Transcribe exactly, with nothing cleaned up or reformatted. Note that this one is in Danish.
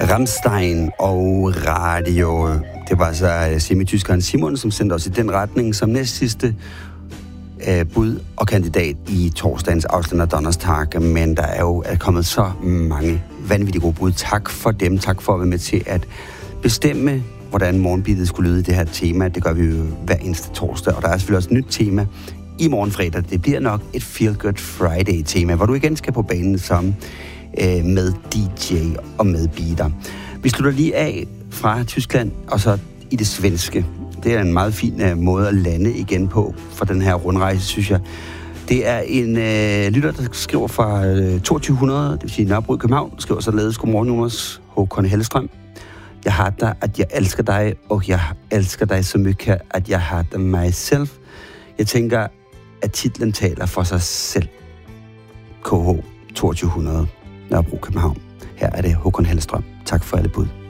Rammstein og radio. Det var altså semityskeren Simon, som sendte os i den retning som næstsidste uh, bud og kandidat i torsdagens Ausländer Donnerstag. Men der er jo er kommet så mange vanvittige gode bud. Tak for dem. Tak for at være med til at bestemme, hvordan morgenbidet skulle lyde i det her tema. Det gør vi jo hver eneste torsdag. Og der er selvfølgelig også et nyt tema i morgen fredag. Det bliver nok et Feel Good Friday-tema, hvor du igen skal på banen som øh, med D J og med beater. Vi slutter lige af fra Tyskland og så i det svenske. Det er en meget fin uh, måde at lande igen på for den her rundrejse, synes jeg. Det er en øh, lytter, der skriver fra øh, toogtyve hundrede, det vil sige Nørrebro i København, skriver således: Godmorgen, Jonas. Håkon Hellstrøm. Jeg har dig, at jeg elsker dig, og jeg elsker dig så mycket, at jeg har dig mig selv. Jeg tænker, at titlen taler for sig selv. K H toogtyve hundrede, Nørrebro, København. Her er det Håkon Hellstrøm. Tak for alle bud.